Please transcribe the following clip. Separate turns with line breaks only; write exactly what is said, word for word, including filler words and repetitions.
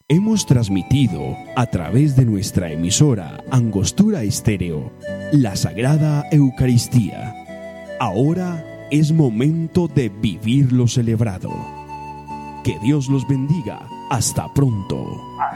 Hemos transmitido a través de nuestra emisora Angostura Estéreo la Sagrada Eucaristía. Ahora es momento de vivir lo celebrado. Que Dios los bendiga. Hasta pronto.